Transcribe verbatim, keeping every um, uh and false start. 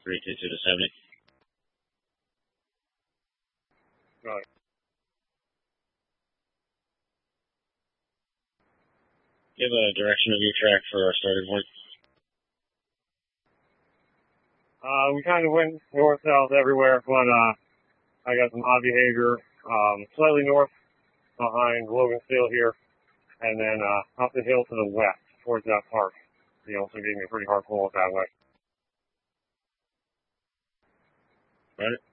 three two two to seventy. Right. Give a direction of your track for our starting point. Uh, we kind of went north-south everywhere, but uh, I got some odd behavior um, slightly north behind Logan Steel here, and then uh, up the hill to the west towards that park. He also gave me a pretty hard pull that way. Right.